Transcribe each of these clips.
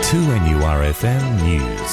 2NURFM News.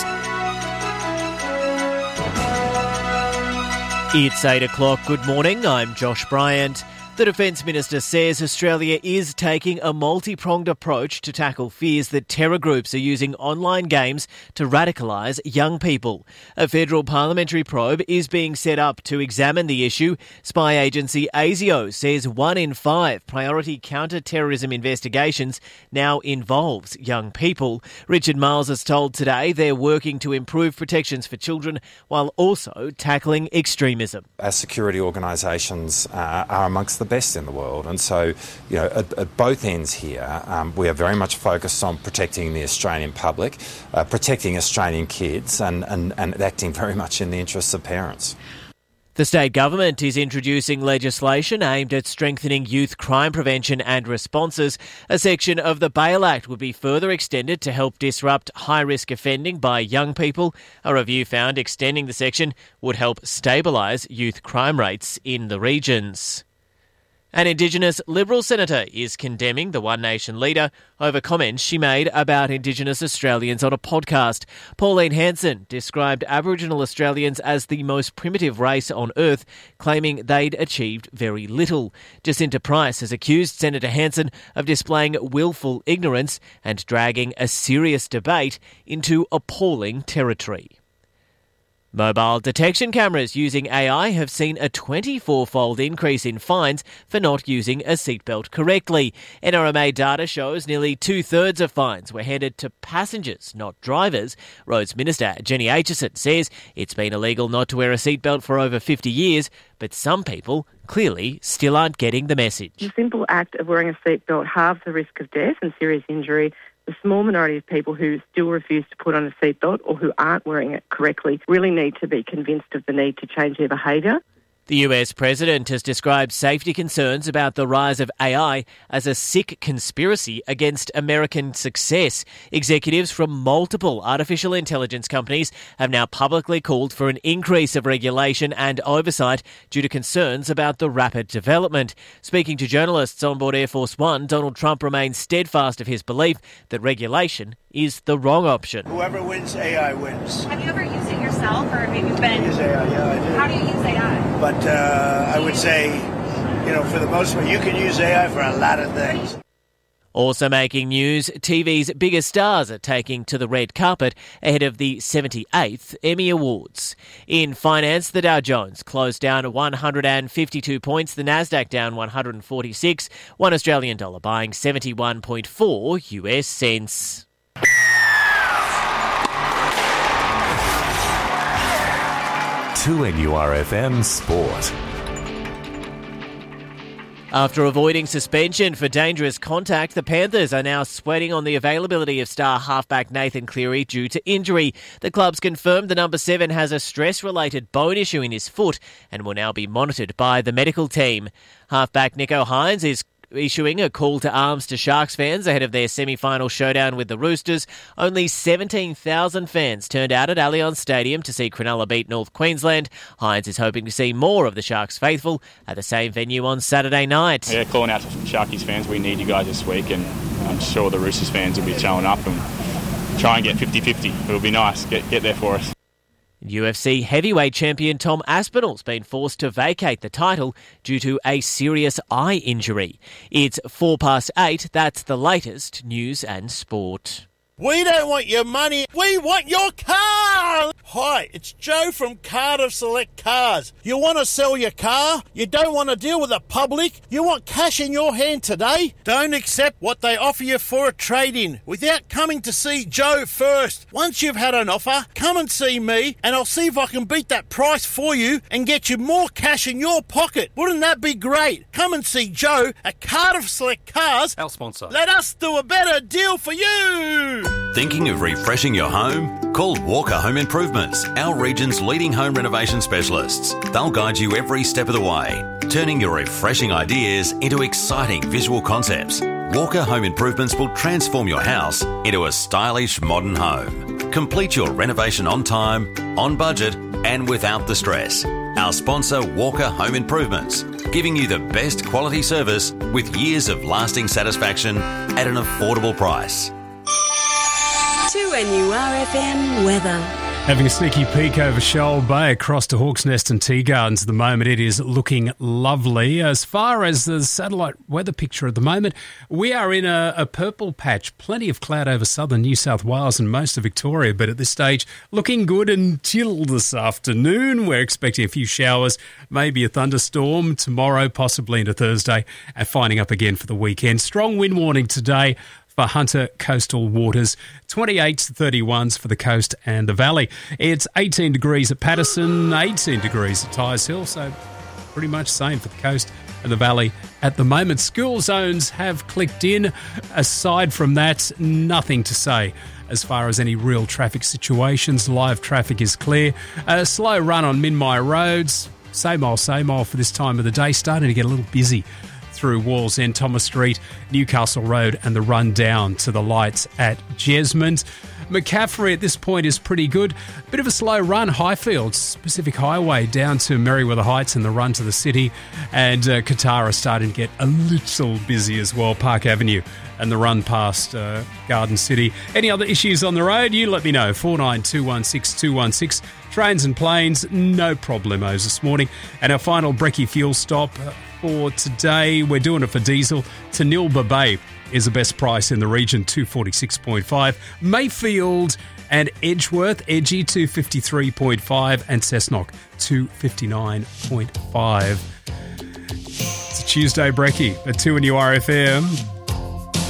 It's 8 o'clock. Good morning. I'm Josh Bryant. The Defence Minister says Australia is taking a multi-pronged approach to tackle fears that terror groups are using online games to radicalise young people. A federal parliamentary probe is being set up to examine the issue. Spy agency ASIO says 1 in 5 priority counter-terrorism investigations now involves young people. Richard Miles has told Today they're working to improve protections for children while also tackling extremism. Our security organisations are amongst the best in the world, and so at both ends here we are very much focused on protecting the Australian public, protecting Australian kids and acting very much in the interests of parents. The state government is introducing legislation aimed at strengthening youth crime prevention and responses. A section of the Bail Act would be further extended to help disrupt high-risk offending by young people. A review found extending the section would help stabilise youth crime rates in the regions. An Indigenous Liberal senator is condemning the One Nation leader over comments she made about Indigenous Australians on a podcast. Pauline Hanson described Aboriginal Australians as the most primitive race on earth, claiming they'd achieved very little. Jacinta Price has accused Senator Hanson of displaying willful ignorance and dragging a serious debate into appalling territory. Mobile detection cameras using AI have seen a 24-fold increase in fines for not using a seatbelt correctly. NRMA data shows nearly two-thirds of fines were handed to passengers, not drivers. Roads Minister Jenny Aitchison says it's been illegal not to wear a seatbelt for over 50 years, but some people clearly still aren't getting the message. The simple act of wearing a seatbelt halves the risk of death and serious injury. The small minority of people who still refuse to put on a seatbelt or who aren't wearing it correctly really need to be convinced of the need to change their behaviour. The US President has described safety concerns about the rise of AI as a sick conspiracy against American success. Executives from multiple artificial intelligence companies have now publicly called for an increase of regulation and oversight due to concerns about the rapid development. Speaking to journalists on board Air Force One, Donald Trump remains steadfast of his belief that regulation is the wrong option. Whoever wins, AI wins. Have you ever used it yourself, or have you been... I use AI, yeah, I do. How do you use AI? But I would say, for the most part, you can use AI for a lot of things. Also making news, TV's biggest stars are taking to the red carpet ahead of the 78th Emmy Awards. In finance, the Dow Jones closed down 152 points, the Nasdaq down 146, $1 Australian dollar buying 71.4 US cents. To NURFM Sport. After avoiding suspension for dangerous contact, the Panthers are now sweating on the availability of star halfback Nathan Cleary due to injury. The club's confirmed the number 7 has a stress-related bone issue in his foot and will now be monitored by the medical team. Halfback Nico Hines is issuing a call to arms to Sharks fans ahead of their semi-final showdown with the Roosters. Only 17,000 fans turned out at Allianz Stadium to see Cronulla beat North Queensland. Hines is hoping to see more of the Sharks faithful at the same venue on Saturday night. Yeah, calling out to Sharkies fans, we need you guys this week, and I'm sure the Roosters fans will be showing up and try and get 50-50. It'll be nice. Get there for us. UFC heavyweight champion Tom Aspinall's been forced to vacate the title due to a serious eye injury. It's 8:04. That's the latest news and sport. We don't want your money, we want your car! Hi, it's Joe from Cardiff Select Cars. You want to sell your car? You don't want to deal with the public? You want cash in your hand today? Don't accept what they offer you for a trade-in without coming to see Joe first. Once you've had an offer, come and see me and I'll see if I can beat that price for you and get you more cash in your pocket. Wouldn't that be great? Come and see Joe at Cardiff Select Cars. Our sponsor. Let us do a better deal for you! Thinking of refreshing your home? Call Walker Home Improvements, our region's leading home renovation specialists. They'll guide you every step of the way, turning your refreshing ideas into exciting visual concepts. Walker Home Improvements will transform your house into a stylish modern home. Complete your renovation on time, on budget, and without the stress. Our sponsor, Walker Home Improvements, giving you the best quality service with years of lasting satisfaction at an affordable price. 2NURFM weather. Having a sneaky peek over Shoal Bay across to Hawks Nest and Tea Gardens at the moment. It is looking lovely. As far as the satellite weather picture at the moment, we are in a purple patch. Plenty of cloud over southern New South Wales and most of Victoria, but at this stage, looking good until this afternoon. We're expecting a few showers, maybe a thunderstorm tomorrow, possibly into Thursday, and finding up again for the weekend. Strong wind warning today for Hunter coastal waters, 28 to 31s for the coast and the valley. It's 18 degrees at Patterson, 18 degrees at Tyers Hill, so pretty much same for the coast and the valley at the moment. School zones have clicked in. Aside from that, nothing to say as far as any real traffic situations. Live traffic is clear. A slow run on Minmai roads. Same old for this time of the day. Starting to get a little busy through Walls End, Thomas Street, Newcastle Road and the run down to the lights at Jesmond. McCaffrey at this point is pretty good. Bit of a slow run, Highfields, Pacific Highway down to Merriweather Heights and the run to the city. And Katara starting to get a little busy as well, Park Avenue and the run past Garden City. Any other issues on the road, you let me know. 49216216. Trains and planes, no problemos this morning. And our final brekkie fuel stop for today, we're doing it for diesel. Tanilba Bay is the best price in the region, 246.5. Mayfield and Edgeworth, Edgy 253.5, and Cessnock 259.5. It's a Tuesday brekkie at 2NURFM.